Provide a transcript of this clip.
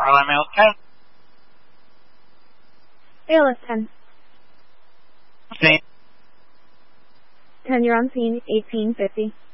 Alarm ALS 10. ALS 10. Scene. 10, you're on scene, 1850.